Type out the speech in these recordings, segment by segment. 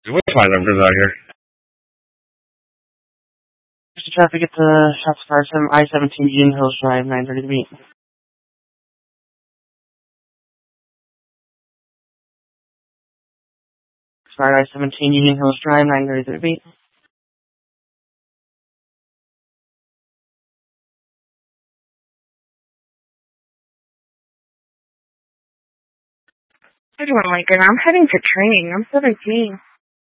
What's my numbers out here? Mr. Traffic at the shots fired from I-17 Union Hills Drive, 9:30 to meet. Fired I-17 Union Hills Drive, 9:30 to meet. How you doing, Lincoln? I'm heading to training. I'm 17.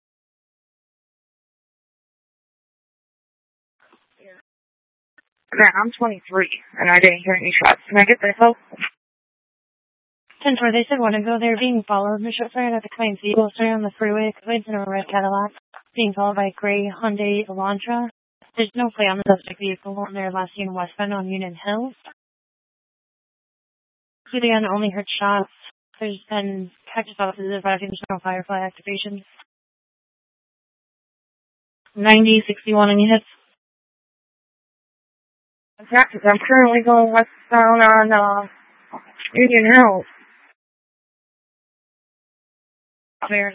Yeah, I'm 23, and I didn't hear any shots. Can I get the help? 10-4, they said want to go. They're being followed. They're fired at the Quains Eagle, starting on the freeway. Quains in a red Cadillac, being followed by a gray Hyundai Elantra. There's no plate on the suspect vehicle, and they're last seen westbound on Union Hills. Again, only heard shots. There's been practice officers, but I think there's no Firefly activation. 90-61 any hits. I'm currently going westbound on Union Hills. Clear.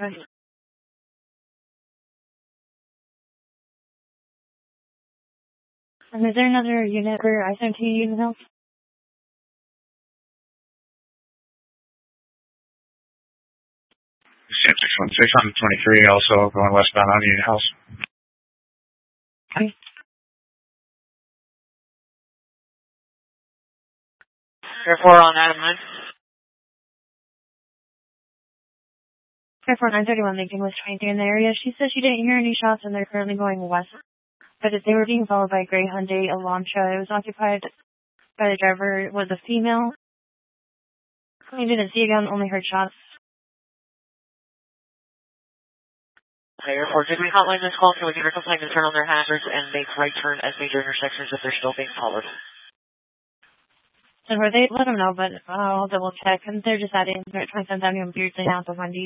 And is there another unit for I-17 Union Hills? Sam 616 on 23, also going westbound on Union House. Okay. Air 4 on Adam 9. Air 4 931 Lincoln was trying to in the area. She said she didn't hear any shots and they're currently going west. But they were being followed by a gray Hyundai Elantra. It was occupied by the driver. It was a female. We didn't see a gun, only heard shots. Air 4, did we hotline this call? Can we give her some time to turn on their hazards and make right turn at major intersections if they're still being followed? So they let them know, but I'll double check. And they're just adding 27th Avenue and Beardsley now at the Wendy's.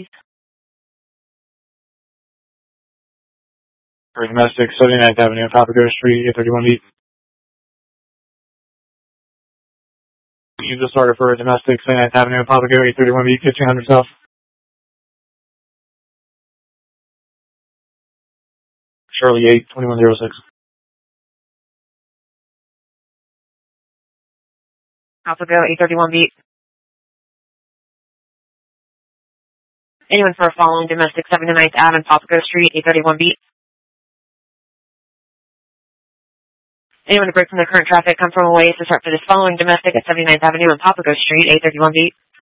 For domestic, 79th Avenue, Papago Street, 831 beat. You just started for domestic, 79th Avenue, Papago, 831 beat, 1500 south. Charlie 8, 2106. Papago, 831 beat. Anyone for following domestic 79th Avenue, Papago Street, 831 beat. Anyone to break from the current traffic, come from a ways to start for this following domestic at 79th Avenue and Papago Street, 831 beat.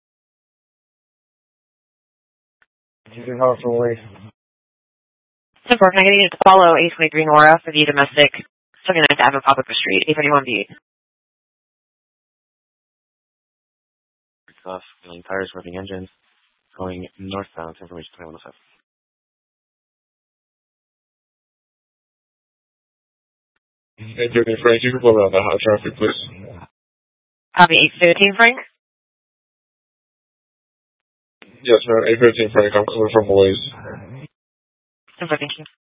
You can go from a ways. 10-4, can I get you to follow 823 Nora for the domestic 79th Avenue, Papago Street, 831 beat. Off, feeling tires, working engines, going northbound, information 2107. Hey, Brittany Frank, you can pull around the hot traffic, please. Copy 815 Frank. Yes, ma'am, 815 Frank, I'm coming from a ways. 10-4, thank you.